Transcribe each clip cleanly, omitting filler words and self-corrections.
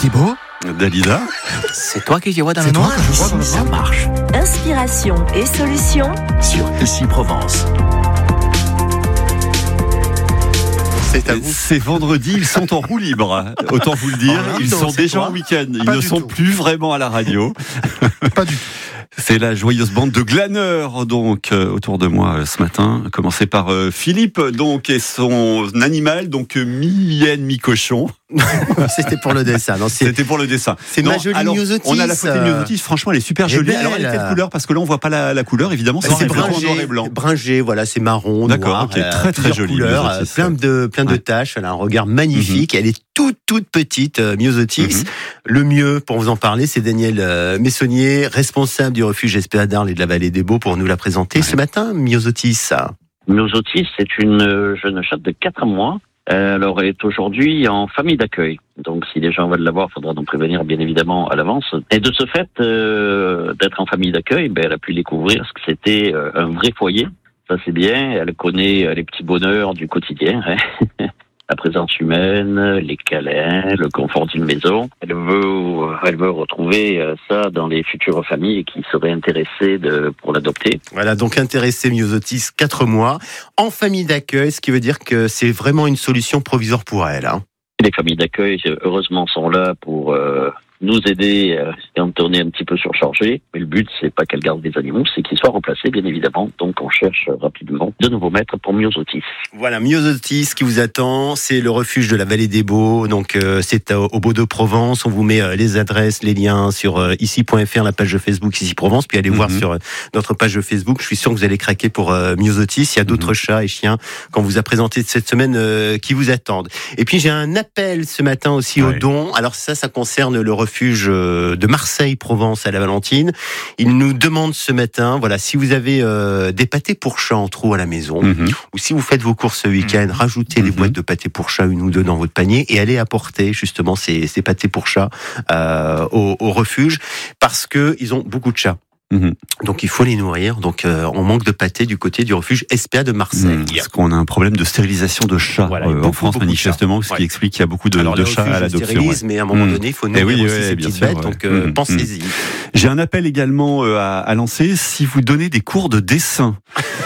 Thibaut. Dalida. C'est toi qui vois dans C'est le toi noir. que je vois dans le Ça noir. marche. Inspiration et solutions. Sur Ici Provence. C'est à vous. C'est vendredi, ils sont en roue libre. Autant vous le dire, ils sont déjà en week-end. Ils ne sont plus vraiment à la radio. Pas du tout. C'est la joyeuse bande de glaneurs donc autour de moi ce matin. Commencer par Philippe donc et son animal donc mi-hyène mi-cochon. C'était pour le dessin. Non, C'était pour le dessin. C'est ma jolie myosotis. On a la photo de myosotis. Franchement, elle est super jolie. belle. Alors, elle est quelle couleur? Parce que là, on voit pas la couleur. Évidemment, C'est plutôt en noir et blanc. bringé, voilà, c'est marron, D'accord, noir. ok, très très jolie. Couleurs, myosotis. plein de taches. Elle a un regard magnifique. Elle est toute petite, myosotis. Le mieux pour vous en parler, c'est Daniel Messonnier, responsable du refuge SPA d'Arles et de la Vallée des Baux, pour nous la présenter ce matin. Myosotis. Myosotis, c'est une jeune chatte de 4 mois. Alors, elle est aujourd'hui en famille d'accueil. Donc, si les gens veulent la voir, il faudra donc prévenir, bien évidemment, à l'avance. Et de ce fait, d'être en famille d'accueil, elle a pu découvrir ce que c'était un vrai foyer. Ça, c'est bien. Elle connaît les petits bonheurs du quotidien. La présence humaine, les câlins, le confort d'une maison. Elle veut retrouver ça dans les futures familles qui seraient intéressées pour l'adopter. Voilà, donc intéressé myosotis, 4 mois, en famille d'accueil, ce qui veut dire que c'est vraiment une solution provisoire pour elle. Les familles d'accueil, heureusement, sont là pour nous aider et en tourner un petit peu surchargés. Mais le but, c'est pas qu'elle garde des animaux, c'est qu'ils soient remplacés, bien évidemment. Donc, on cherche rapidement de nouveaux maîtres pour Myosotis. Voilà, Myosotis qui vous attend, c'est le refuge de la Vallée des Baux. Donc, c'est au Beau de Provence. On vous met les adresses, les liens sur ici.fr, la page de Facebook Ici Provence. Puis allez voir sur notre page de Facebook. Je suis sûr que vous allez craquer pour Myosotis. Il y a d'autres chats et chiens qu'on vous a présentés cette semaine qui vous attendent. Et puis, j'ai un appel ce matin aussi aux dons. Alors ça concerne le refuge de Marseille-Provence à la Valentine. Il nous demande ce matin, voilà, si vous avez des pâtés pour chat en trop à la maison, ou si vous faites vos courses ce week-end, rajoutez les boîtes de pâtés pour chat, une ou deux dans votre panier, et allez apporter justement ces pâtés pour chat au refuge, parce que ils ont beaucoup de chats. Donc il faut les nourrir. Donc on manque de pâté du côté du refuge SPA de Marseille. Parce qu'on a un problème de stérilisation de chats en France manifestement, ce qui explique qu'il y a beaucoup de chats à l'adoption. Mais à un moment donné, il faut nourrir aussi ces petites bêtes. Donc pensez-y. J'ai un appel également à lancer. Si vous donnez des cours de dessin,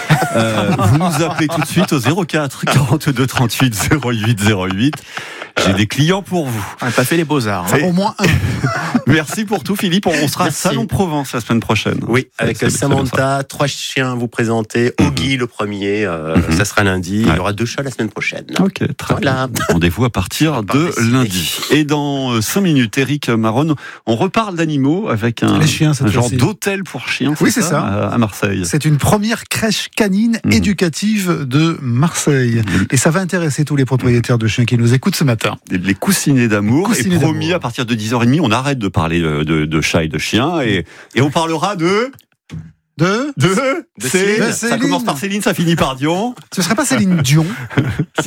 vous nous appelez tout de suite au 04 42 38 08 08. J'ai des clients pour vous. On n'a pas fait les beaux-arts. Au moins un. Merci pour tout, Philippe. On sera à Salon Provence la semaine prochaine. Oui, avec Samantha, 3 chiens à vous présenter. Oggy, le premier, ça sera lundi. Il y aura 2 chats la semaine prochaine. Ok, très bien. Rendez-vous à partir de lundi. Et dans 5 minutes, Eric Maron, on reparle d'animaux avec un genre d'hôtel pour chiens. Oui, c'est ça. À Marseille. C'est une première crèche canine éducative de Marseille. Et ça va intéresser tous les propriétaires de chiens qui nous écoutent ce matin. Les coussinets d'amour. Et promis, à partir de 10h30, on arrête de parler de chats et de chiens et on parlera de Céline. Ça commence par Céline, ça finit par Dion. Ce serait pas Céline Dion?